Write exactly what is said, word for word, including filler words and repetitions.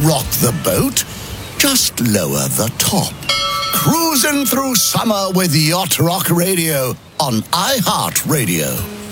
rock the boat, just lower the top. Cruising through summer with Yacht Rock Radio on iHeartRadio.